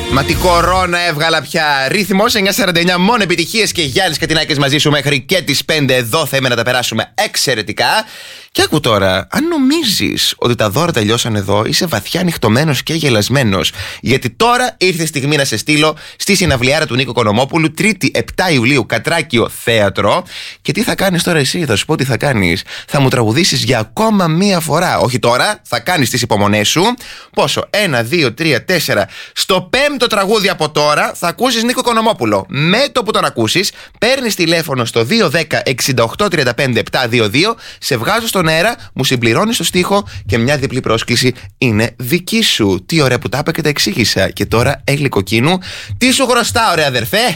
Μα τι κορώνα έβγαλα πια. Ρύθμος 949, μόνο επιτυχίες και Γιάννης Κατινάκης μαζί σου μέχρι και τις 5. Εδώ θέμε να τα περάσουμε εξαιρετικά. Και άκου τώρα, αν νομίζεις ότι τα δώρα τελειώσαν εδώ, είσαι βαθιά νυχτωμένος και γελασμένος. Γιατί τώρα ήρθε η στιγμή να σε στείλω στη συναυλιάρα του Νίκο Οικονομόπουλου, 3η 7 Ιουλίου, Κατράκιο Θέατρο. Και τι θα κάνεις τώρα εσύ, θα σου πω τι θα κάνεις. Θα μου τραγουδήσεις για ακόμα μία φορά. Όχι τώρα, θα κάνεις τις υπομονές σου. Πόσο, 1, 2, 3, 4. Στο 5ο τραγούδι από τώρα θα ακούσεις Νίκο Οικονομόπουλο. Με το που τον ακούσεις, παίρνεις τηλέφωνο στο 210 68 35 722, σε βγάζω στον αέρα, μου συμπληρώνεις το στίχο και μια διπλή πρόσκληση είναι δική σου. Τι ωραία που τα είπα και τα εξήγησα. Και τώρα, έγλικο κοκκίνου, τι σου χρωστάω, ρε αδερφέ!